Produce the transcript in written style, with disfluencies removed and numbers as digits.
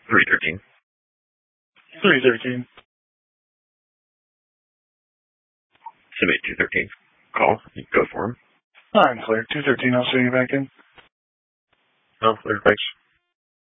313. 313. Submit 213. Call. You go for him. I'm clear. 213, I'll send you back in. Oh, clear, thanks.